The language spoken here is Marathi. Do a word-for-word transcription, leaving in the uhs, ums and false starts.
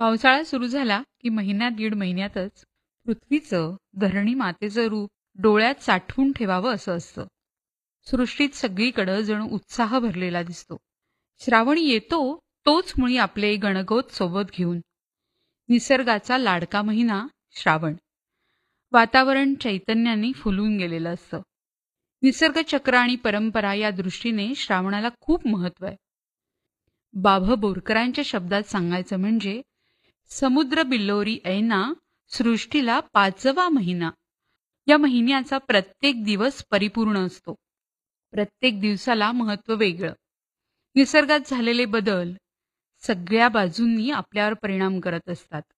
पावसाळा सुरू झाला की महिन्यात दीड महिन्यातच पृथ्वीचं धरणी मातेचं रूप डोळ्यात साठवून ठेवावं असं असतं. सृष्टीत सगळीकडं जणू उत्साह भरलेला दिसतो. श्रावण येतो तोच मुळी आपले गणगोत सोबत घेऊन. निसर्गाचा लाडका महिना श्रावण. वातावरण चैतन्याने फुलून गेलेलं असतं. निसर्गचक्र आणि परंपरा या दृष्टीने श्रावणाला खूप महत्त्व आहे. बाभ बोरकरांच्या शब्दात सांगायचं म्हणजे समुद्र बिल्लोरी ऐना सृष्टीला पाचवा महिना. या महिन्याचा प्रत्येक दिवस परिपूर्ण असतो. प्रत्येक दिवसाला महत्त्व वेगळं. निसर्गात झालेले बदल सगळ्या बाजूंनी आपल्यावर परिणाम करत असतात.